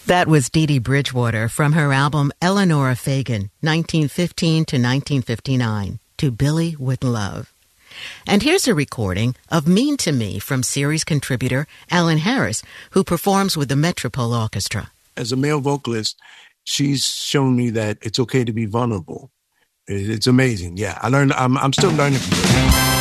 That was Dee Dee Bridgewater from her album Eleanor Fagan, 1915 to 1959, To Billy with Love. And here's a recording of Mean to Me from series contributor Alan Harris, who performs with the Metropole Orchestra. As a male vocalist, she's shown me that it's okay to be vulnerable. It's amazing. Yeah, I'm still learning from her.